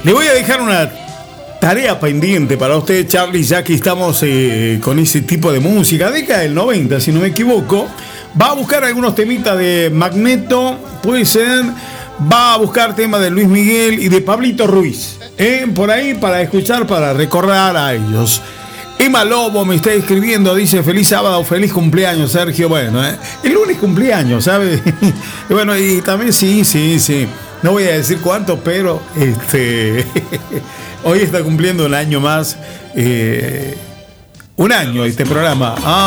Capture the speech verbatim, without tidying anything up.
Le voy a dejar una tarea pendiente para usted, Charlie, ya que estamos eh, con ese tipo de música, década del noventa, si no me equivoco. Va a buscar algunos temitas de Magneto, puede ser. Va a buscar temas de Luis Miguel y de Pablito Ruiz, ¿eh? Por ahí para escuchar, para recordar a ellos. Emma Lobo me está escribiendo, dice feliz sábado, feliz cumpleaños, Sergio. Bueno, ¿eh? El lunes cumpleaños, ¿sabes? Y bueno, y también sí, sí, sí. No voy a decir cuánto, pero este hoy está cumpliendo un año más. Eh, un año este programa. Ah,